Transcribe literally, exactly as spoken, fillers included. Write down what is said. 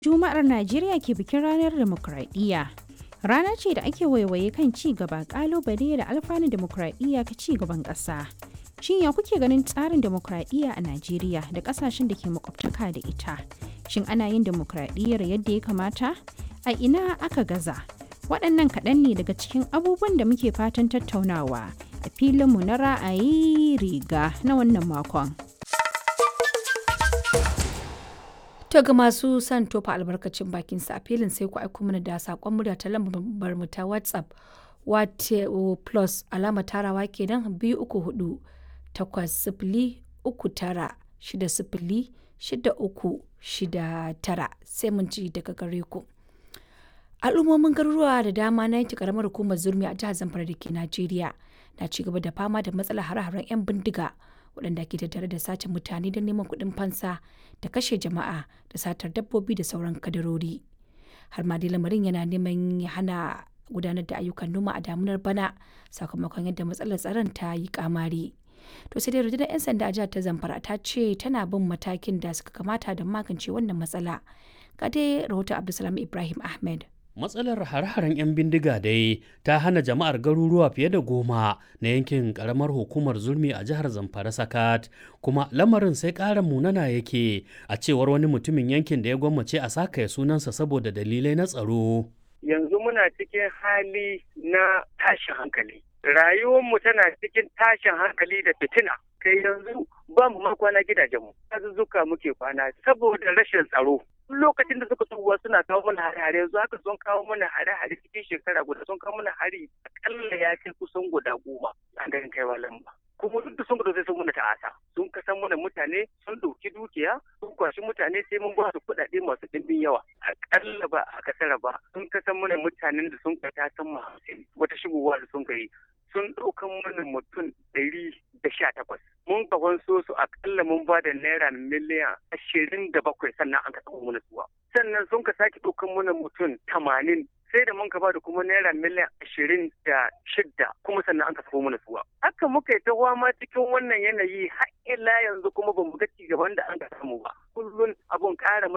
Juma'ar Najeriya ke bikin ranar demokradiyya. Rana ce da ake waiwaye kan ci gaba, kalubale da alfanun demokradiyya ga ci gaban ƙasa. Shin ya kuke ganin tsarin demokradiyya a Najeriya da ƙasashen da ke makwabtaka da ita? Shin ana yin demokradiyyar yadda ya kamata? A ina aka gaza? Waɗannan kaɗan ne daga cikin abubuwan da muke fatan tattaunawa a filinmu na ra'ayi riga na wannan makon. To ga masu son tofa albarkacin bakin sa a filin sai ku aiko mana da sakon murya ta lambar mu ta WhatsApp wato plus alama tarawa kenan biyu uku hudu takwas sifili uku tara shida sifili shida uku shida tara sai mun ci daga gare ku. Al'ummomin garuruwa da dama na yanke karamar hukumar Zurmi a jihar Zamfara da ke Najeriya na ci gaba da fama da matsalar hare-haren 'yan bindiga waɗanda ke tattare da sace mutane don neman kuɗin fansa da kashe jama'a da satar dabbobi da sauran kadarori. Har ma dai lamarin yana neman ya hana gudanar da ayyukan noma a damunar bana sakamakon yadda matsalar tsaron ta yi kamari. To sai dai rundunar 'yan sanda a jihar ta Zamfara ta ce tana bin matakin da suka kamata don magance wannan matsala. Ga dai rahoton Abdulsalam Ibrahim Ahmed. Matsalar hare-haren 'yan bindiga dai ta hana jama'ar garuruwa fiye da goma na yankin karamar hukumar Zurmi a jihar Zamfara sakat, kuma lamarin sai ƙara munana yake a cewar wani mutumin yankin da ya gwammace a sakaya sunansa saboda dalilai na tsaro. Yanzu muna cikin hali na tashin hankali. Rayuwarmu tana cikin tashin hankali da fitina. Kai yanzu ba mu ma kwana gidajenmu. Azuzzuka muke kwana saboda rashin tsaro. Lokacin da suka tuwa suna kawo mana hare-hare yanzu haka sun kawo mana hare-hare cikin shekara guda sun kawo mana hari akalla ya kai kusan guda goma a garin kaiwa lamba. Kuma duk da sun gudu sai sun muna ta'asa sun kasan mana mutane sun ɗauki dukiya sun kwashi mutane sai mun ba su kuɗaɗe masu ɗimbin yawa akalla ba a kasara ba sun kasan mana mutanen da sun kai ta san hamsin wata shigowa da sun kai sun ɗaukan mana mutum ɗari da sha takwas. Mun ka wanso su akalla mun ba da naira miliyan ashirin da bakwai sannan an ka taɓa mana suwa. Sannan sun ka sake ɗaukan mana mutum tamanin sai da mun ka ba da kuma naira miliyan ashirin da shidda kuma sannan an ka taɓa mana suwa. Haka muka yi ta ma cikin wannan yanayi har ila yanzu kuma ba mu ga ci gaban da an ka samu ba. Kullum abun ƙara